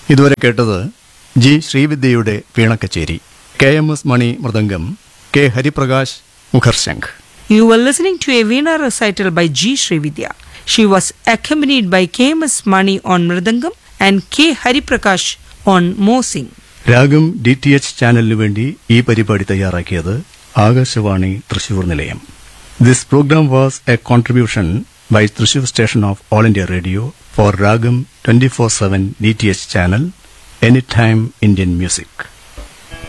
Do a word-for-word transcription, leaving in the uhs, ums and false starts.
ഇതുവരെ കേട്ടത് G ശ്രീവിദ്യയുടെ വീണക്കച്ചേരി, K M S money mridangam, K Hariprakash മുഖർശംഖ്. You were listening to a Veena recital by G. Srividya. She was accompanied by K M S Mani on Mridangam and K. Hariprakash on Mosing. രാഗം D T H ചാനലിനു വേണ്ടി ഈ പരിപാടി തയ്യാറാക്കിയത് ആകാശവാണി തൃശൂർ നിലയം. This program was a contribution by Thrissur station of All India Radio for Ragam twenty-four seven D T H channel, Anytime Indian Music.